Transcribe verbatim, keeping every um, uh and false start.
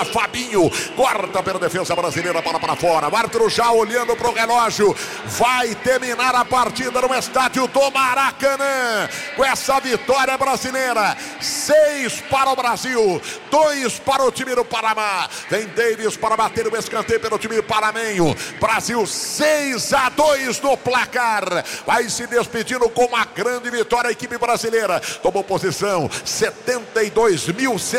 Fabinho, corta pela defesa brasileira, bola para fora. O árbitro já olhando para o relógio. Vai terminar a partida no estádio do Maracanã. Com essa vitória brasileira. Seis para o Brasil, dois para o time do Panamá. Vem Davis para bater o escanteio pelo time panamenho. Brasil seis a dois no placar. Vai se despedindo com uma grande vitória a equipe brasileira. Tomou posição setenta e dois mil cento